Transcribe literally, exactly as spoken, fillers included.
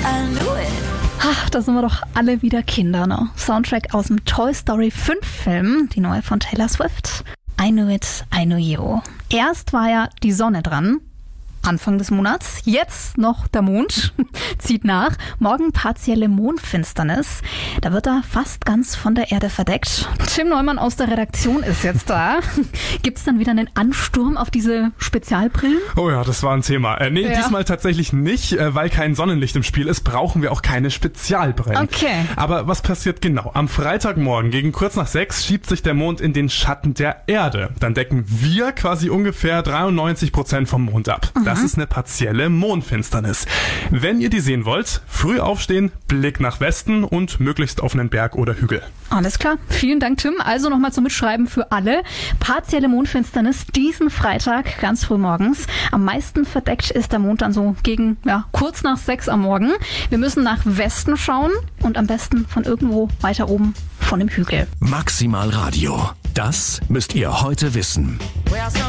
I knew it. Ach, da sind wir doch alle wieder Kinder, ne? Soundtrack aus dem Toy Story fünf Film, die neue von Taylor Swift. I knew it, I knew you. Erst war ja die Sonne dran, Anfang des Monats. Jetzt noch der Mond, zieht nach. Morgen partielle Mondfinsternis. Da wird er fast ganz von der Erde verdeckt. Tim Neumann aus der Redaktion ist jetzt da. Gibt's dann wieder einen Ansturm auf diese Spezialbrillen? Oh ja, das war ein Thema. Äh, nee, Ja. diesmal tatsächlich nicht, äh, weil kein Sonnenlicht im Spiel ist, brauchen wir auch keine Spezialbrillen. Okay. Aber was passiert genau? Am Freitagmorgen gegen kurz nach sechs schiebt sich der Mond in den Schatten der Erde. Dann decken wir quasi ungefähr dreiundneunzig Prozent vom Mond ab. Das ist eine partielle Mondfinsternis. Wenn ihr die sehen wollt, früh aufstehen, Blick nach Westen und möglichst auf einen Berg oder Hügel. Alles klar. Vielen Dank, Tim. Also nochmal zum Mitschreiben für alle. Partielle Mondfinsternis diesen Freitag, ganz früh morgens. Am meisten verdeckt ist der Mond dann so gegen, ja, kurz nach sechs am Morgen. Wir müssen nach Westen schauen und am besten von irgendwo weiter oben von dem Hügel. Maximal Radio. Das müsst ihr heute wissen.